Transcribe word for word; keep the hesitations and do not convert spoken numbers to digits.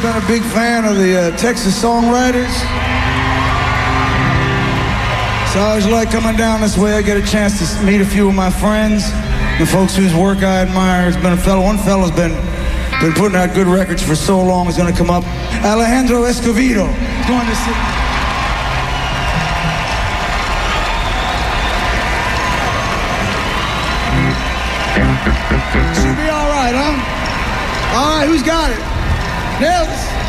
been a big fan of the uh, Texas songwriters. So I always like coming down this way. I get a chance to meet a few of my friends, the folks whose work I admire. It's been a fellow, one fellow's been been putting out good records for so long. He's going to come up. Alejandro Escovedo. He's going to sing. Should be all right, huh? All right, who's got it? Nils.